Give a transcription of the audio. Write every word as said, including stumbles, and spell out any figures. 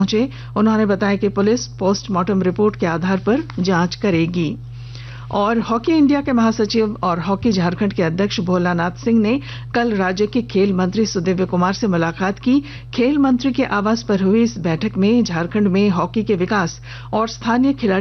पहुंचे। उन्होंने बताया कि पुलिस पोस्टमार्टम रिपोर्ट के आधार पर जांच करेगी। और हॉकी इंडिया के महासचिव और हॉकी झारखंड के अध्यक्ष भोलानाथ सिंह ने कल राज्य के खेल मंत्री सुदिव्य कुमार से मुलाकात की। खेल मंत्री के आवास पर हुई इस बैठक में झारखंड में हॉकी के विकास और स्थानीय खिलाड़ी